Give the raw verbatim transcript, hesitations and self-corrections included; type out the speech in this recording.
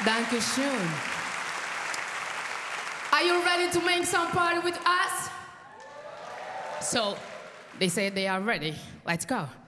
Dankeschön. Are you ready to make some party with us? So, they say they are ready. Let's go.